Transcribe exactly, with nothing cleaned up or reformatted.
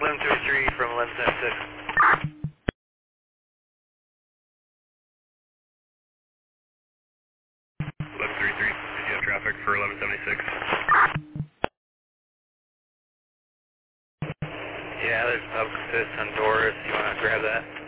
eleven thirty-three from eleven seventy-six. eleven thirty-three, did you have traffic for eleven seventy-six? Yeah, there's pub assist on Doris. You want to grab that?